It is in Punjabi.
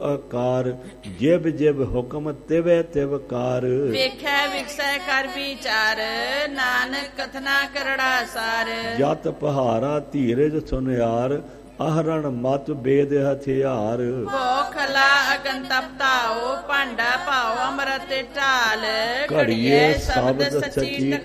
ਆਕਾਰ ਜਿਬ ਜਿਬ ਹੁਕਮ ਤਿਵੈ ਤਿਵ ਕਾਰ। ਵੇਖੈ ਵਿਖਸੈ ਕਰ ਵਿਚਾਰ ਨਾਨਕ ਕਥਨਾ ਕਰੜਾ ਸਾਰ। ਜਤ ਪਹਾਰਾ ਧੀਰਜ ਸੁਨਿਆਰ ਆਹਰਣ ਮਤ ਬੇਦ ਹਥਿਆਰ। ਭੋਖਲਾ ਅਗਨ ਤਪਤਾਓ ਭਾਂਡਾ ਭਾਓ ਅੰਮ੍ਰਿਤ ਢਾਲ। ਘੜੀਏ ਸ਼ਬਦ ਸੱਚੀ